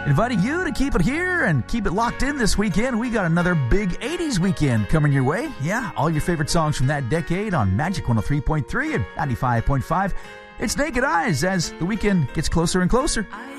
Inviting you to keep it here and keep it locked in this weekend. We got another big 80s weekend coming your way. Yeah, all your favorite songs from that decade on Magic 103.3 and 95.5. It's Naked Eyes as the weekend gets closer and closer.